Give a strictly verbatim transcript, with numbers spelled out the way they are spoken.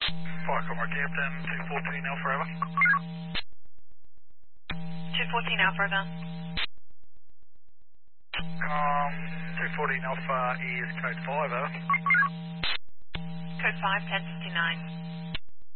Fire Comrade Captain, two fourteen Alpha Ever. two fourteen Alpha Ever. Um, two fourteen Alpha is code five, over. Code five, ten fifty-nine.